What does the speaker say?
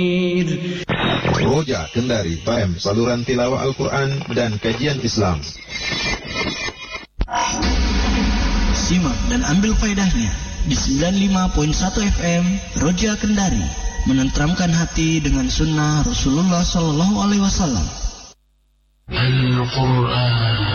Roja Kendari FM, saluran tilawah Al-Quran dan kajian Islam. Simak dan ambil faedahnya di 95.1 FM Roja Kendari, menenteramkan hati dengan sunnah Rasulullah SAW. Al-Quran.